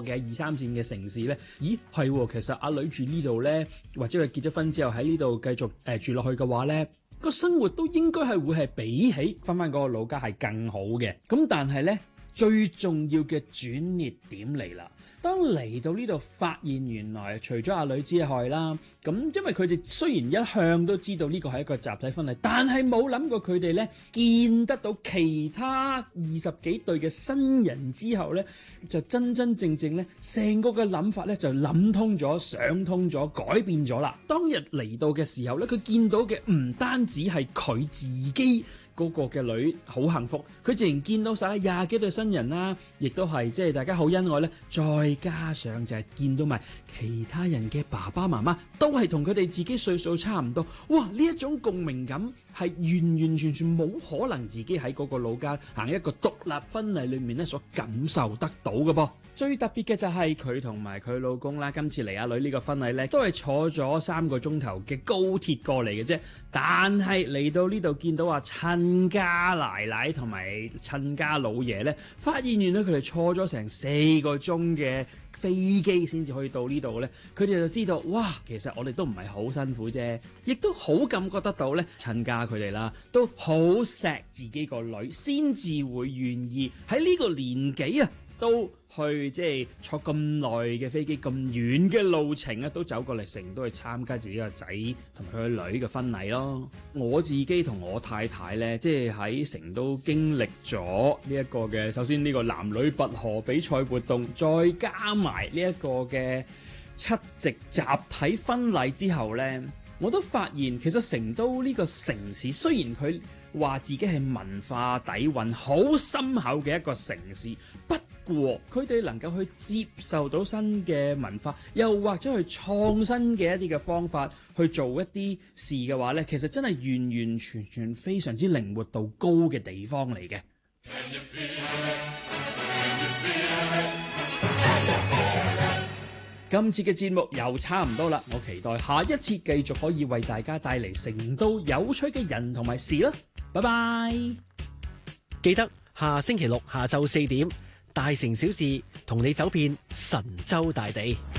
嘅2、3線嘅城市咧，咦係，其實阿女住呢度咧，或者佢結咗婚之後喺呢度繼續住落去嘅話咧，個生活都應該係會係比起翻嗰個老家係更好嘅。咁但係咧，最重要嘅轉捩點嚟啦。當嚟到呢度發現原來除咗阿女之外啦，咁因為佢哋雖然一向都知道呢個係一個集體婚禮，但係冇諗過佢哋咧見得到其他20幾對嘅新人之後咧，就真真正正咧成個嘅諗法咧就諗通咗、想通咗、改變咗啦。當日嚟到嘅時候咧，佢見到嘅唔單止係佢自己嗰個嘅女好幸福，佢自然見到晒20幾對新人啦，亦都係即係大家好恩愛咧。再加上就係見到埋其他人嘅爸爸媽媽都係同佢哋自己歲數差唔多，哇！呢一種共鳴感係完完全全冇可能自己喺嗰個老家行一個獨立婚禮裏面咧所感受得到嘅噃。最特別嘅就係佢同埋佢老公啦，今次嚟阿女呢個婚禮咧，都係坐咗3個鐘頭嘅高鐵過嚟嘅啫。但係嚟到呢度見到話親家奶奶同埋親家老爺咧，發現原來佢哋坐咗成4個鐘嘅飛機先至可以到呢度咧，佢哋就知道哇，其實我哋都唔係好辛苦啫，亦都好感覺得到咧，親家佢哋啦都好錫自己個女，先至會願意喺呢個年紀啊，都去即係坐咁耐嘅飛機，咁遠嘅路程啊，都走過嚟成都去參加自己個仔同佢個女嘅婚禮咯。我自己同我太太呢，即係喺成都經歷咗呢一個嘅，首先呢個男女拔河比賽活動，再加埋呢一個嘅7夕集體婚禮之後呢，我都發現其實成都呢個城市雖然佢話自己係文化底蘊好深厚嘅一個城市，不過佢哋能夠去接受到新嘅文化，又或者去創新嘅一啲嘅方法去做一啲事嘅話呢，其實真係完完全全非常之靈活度高嘅地方嚟嘅。今次嘅節目又差唔多啦，我期待下一次繼續可以為大家帶嚟成都有趣嘅人同埋事啦。拜拜！ 記得下星期六下晝4點，大城小事同你走遍神州大地。